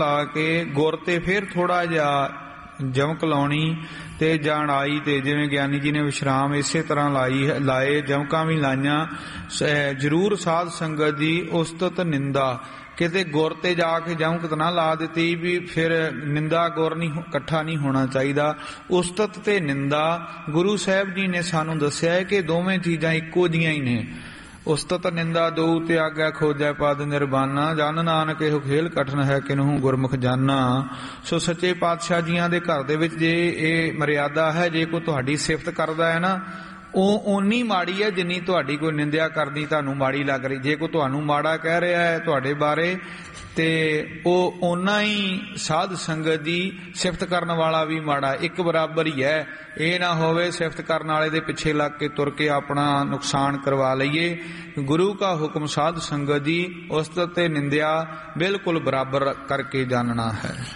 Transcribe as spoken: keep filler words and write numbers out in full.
ਲਾ ਕੇ ਗੁਰ ਤੇ ਫਿਰ ਥੋੜਾ ਜਿਹਾ ਜਮਕ ਲਾਉਣੀ ਤੇ ਜਾਣਾਈ ਤੇ ਜਿਵੇਂ ਗਿਆਨੀ ਜੀ ਨੇ ਵਿਸ਼ਰਾਮ ਇਸੇ ਤਰ੍ਹਾਂ ਲਾਈ ਲਾਏ, ਜਮਕਾਂ ਵੀ ਲਾਈਆਂ। ਜ਼ਰੂਰ ਸਾਧ ਸੰਗਤ ਦੀ ਉਸਤਤ ਨਿੰਦਾ, ਕਿਤੇ ਗੁਰ ਤੇ ਜਾ ਕੇ ਜਮਕ ਨਾ ਲਾ ਦਿੱਤੀ ਵੀ ਫਿਰ ਨਿੰਦਾ ਗੁਰ ਨਹੀਂ ਇਕੱਠਾ ਨਹੀਂ ਹੋਣਾ ਚਾਹੀਦਾ। ਉਸਤਤ ਤੇ ਨਿੰਦਾ ਗੁਰੂ ਸਾਹਿਬ ਜੀ ਨੇ ਸਾਨੂੰ ਦੱਸਿਆ ਹੈ ਕਿ ਦੋਵੇਂ ਚੀਜ਼ਾਂ ਇੱਕੋ ਜਿਹੀਆਂ ਹੀ ਨੇ। ਉਸਤਤ ਨਿੰਦਾ ਦੋ ਤਿਆਗੈ ਖੋਜੈ ਪਦ ਨਿਰਬਾਨਾ, ਜਨ ਨਾਨਕ ਇਹੋ ਖੇਲ ਕਠਨ ਹੈ ਕਿਨਹੂ ਗੁਰਮੁਖ ਜਾਨਾ। ਸੋ ਸੱਚੇ ਪਾਤਸ਼ਾਹ ਜੀਆਂ ਦੇ ਘਰ ਦੇ ਵਿੱਚ ਜੇ ਇਹ ਮਰਿਆਦਾ ਹੈ, ਜੇ ਕੋਈ ਤੁਹਾਡੀ ਸਿਫਤ ਕਰਦਾ ਹੈ ਨਾ, ਉਹ ਓਨੀ ਮਾੜੀ ਹੈ ਜਿੰਨੀ ਤੁਹਾਡੀ ਕੋਈ ਨਿੰਦਿਆ ਕਰਦੀ ਤੁਹਾਨੂੰ ਮਾੜੀ ਲੱਗ ਰਹੀ। ਜੇ ਕੋਈ ਤੁਹਾਨੂੰ ਮਾੜਾ ਕਹਿ ਰਿਹਾ ਹੈ ਤੁਹਾਡੇ ਬਾਰੇ ਤੇ ਉਹ ਓਨਾ ਹੀ ਸਾਧ ਸੰਗਤ ਦੀ ਸਿਫਤ ਕਰਨ ਵਾਲਾ ਵੀ ਮਾੜਾ, ਇੱਕ ਬਰਾਬਰ ਹੀ ਹੈ। ਇਹ ਨਾ ਹੋਵੇ ਸਿਫਤ ਕਰਨ ਵਾਲੇ ਦੇ ਪਿੱਛੇ ਲੱਗ ਕੇ ਤੁਰ ਕੇ ਆਪਣਾ ਨੁਕਸਾਨ ਕਰਵਾ ਲਈਏ। ਗੁਰੂ ਕਾ ਹੁਕਮ ਸਾਧ ਸੰਗਤ ਦੀ ਉਸਤਤ ਤੇ ਨਿੰਦਿਆ ਬਿਲਕੁਲ ਬਰਾਬਰ ਕਰਕੇ ਜਾਣਨਾ ਹੈ।